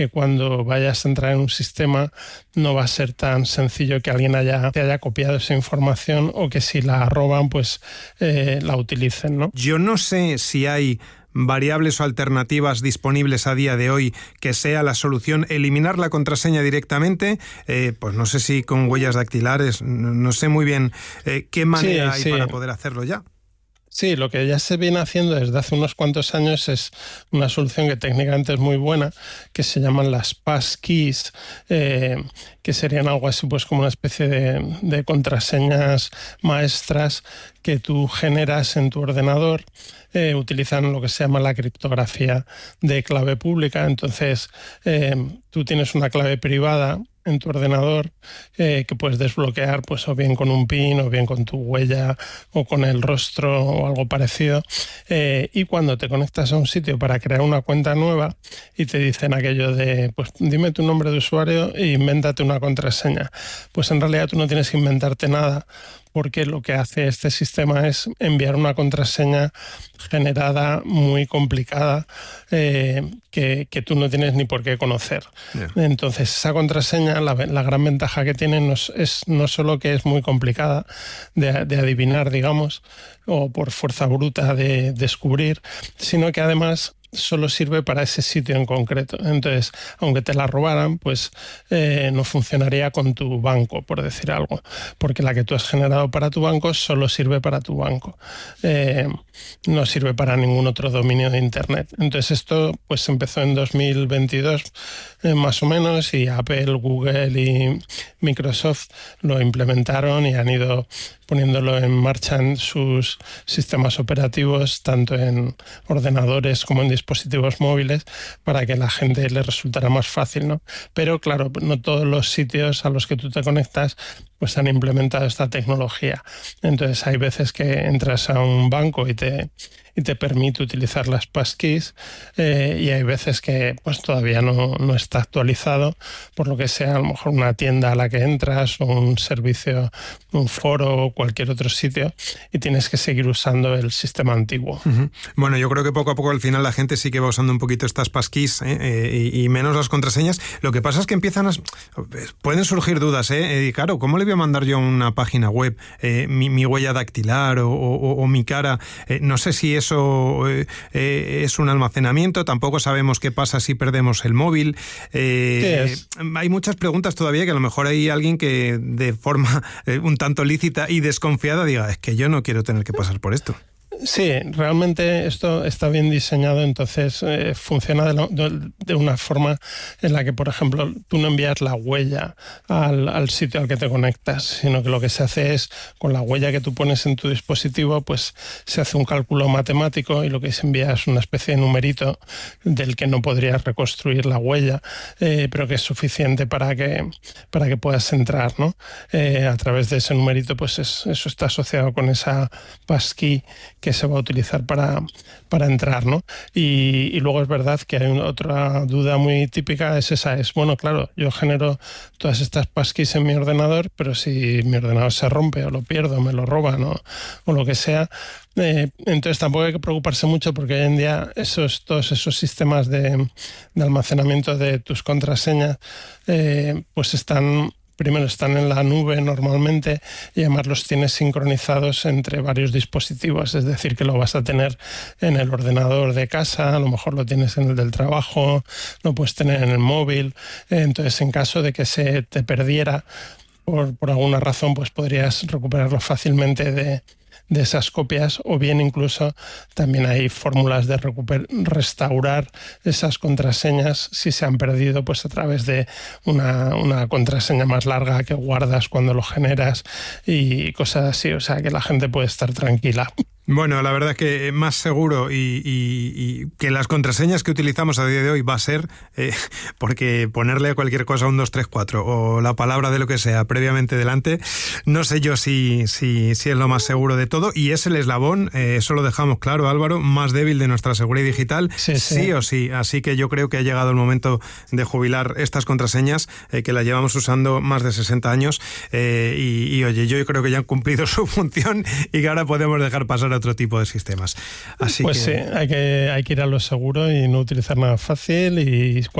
que cuando vayas a entrar en un sistema no va a ser tan sencillo que alguien te haya copiado esa información o que si la roban, pues la utilicen, ¿no? Yo no sé si hay variables o alternativas disponibles a día de hoy que sea la solución eliminar la contraseña directamente, pues no sé si con huellas dactilares, no sé muy bien qué manera hay para poder hacerlo ya. Sí, lo que ya se viene haciendo desde hace unos cuantos años es una solución que técnicamente es muy buena, que se llaman las passkeys, que serían algo así pues como una especie de contraseñas maestras que tú generas en tu ordenador. Utilizan lo que se llama la criptografía de clave pública. Entonces, tú tienes una clave privada en tu ordenador que puedes desbloquear pues o bien con un PIN o bien con tu huella o con el rostro o algo parecido, y cuando te conectas a un sitio para crear una cuenta nueva y te dicen aquello de pues dime tu nombre de usuario e invéntate una contraseña, pues en realidad tú no tienes que inventarte nada, porque lo que hace este sistema es enviar una contraseña generada muy complicada que tú no tienes ni por qué conocer. Yeah. Entonces, esa contraseña, la gran ventaja que tiene es no solo que es muy complicada de adivinar, digamos, o por fuerza bruta de descubrir, sino que además solo sirve para ese sitio en concreto. Entonces, aunque te la robaran, pues no funcionaría con tu banco, por decir algo, porque la que tú has generado para tu banco solo sirve para tu banco. No sirve para ningún otro dominio de Internet. Entonces, esto pues empezó en 2022 más o menos, y Apple, Google y Microsoft lo implementaron y han ido poniéndolo en marcha en sus sistemas operativos, tanto en ordenadores como en dispositivos móviles, para que a la gente le resultara más fácil, ¿no? Pero claro, no todos los sitios a los que tú te conectas pues han implementado esta tecnología. Entonces hay veces que entras a un banco y te permite utilizar las passkeys, y hay veces que pues todavía no está actualizado, por lo que sea, a lo mejor una tienda a la que entras o un servicio, un foro o cualquier otro sitio, y tienes que seguir usando el sistema antiguo. Uh-huh. Bueno, yo creo que poco a poco al final la gente sí que va usando un poquito estas passkeys y menos las contraseñas. Lo que pasa es que pueden surgir dudas, y claro, ¿cómo le voy a mandar yo a una página web mi huella dactilar o mi cara? No sé si eso es un almacenamiento, tampoco sabemos qué pasa si perdemos el móvil. Hay muchas preguntas todavía que a lo mejor hay alguien que de forma un tanto lícita y desconfiada diga, es que yo no quiero tener que pasar por esto. Sí, realmente esto está bien diseñado, entonces funciona de una forma en la que, por ejemplo, tú no envías la huella al sitio al que te conectas, sino que lo que se hace es, con la huella que tú pones en tu dispositivo, pues se hace un cálculo matemático y lo que se envía es una especie de numerito del que no podrías reconstruir la huella, pero que es suficiente para que puedas entrar, ¿no? A través de ese numerito, pues eso está asociado con esa passkey que se va a utilizar para entrar, ¿no? Y luego es verdad que hay otra duda muy típica, bueno, claro, yo genero todas estas passkeys en mi ordenador, pero si mi ordenador se rompe o lo pierdo, me lo roban, ¿no? O lo que sea, entonces tampoco hay que preocuparse mucho, porque hoy en día todos esos sistemas de almacenamiento de tus contraseñas pues primero están en la nube normalmente, y además los tienes sincronizados entre varios dispositivos, es decir, que lo vas a tener en el ordenador de casa, a lo mejor lo tienes en el del trabajo, lo puedes tener en el móvil. Entonces, en caso de que se te perdiera por alguna razón, pues podrías recuperarlo fácilmente de esas copias, o bien incluso también hay fórmulas de restaurar esas contraseñas si se han perdido, pues a través de una contraseña más larga que guardas cuando lo generas y cosas así, o sea que la gente puede estar tranquila. Bueno, la verdad es que más seguro y que las contraseñas que utilizamos a día de hoy va a ser, porque ponerle a cualquier cosa un 2, 3, 4 o la palabra de lo que sea previamente delante, no sé yo si es lo más seguro de todo, y es el eslabón, eso lo dejamos claro, Álvaro, más débil de nuestra seguridad digital, sí o sí. Así que yo creo que ha llegado el momento de jubilar estas contraseñas, que las llevamos usando más de 60 años, y oye, yo creo que ya han cumplido su función y que ahora podemos dejar pasar a otro tipo de sistemas. Así pues que... sí, hay que ir a lo seguro y no utilizar nada fácil, y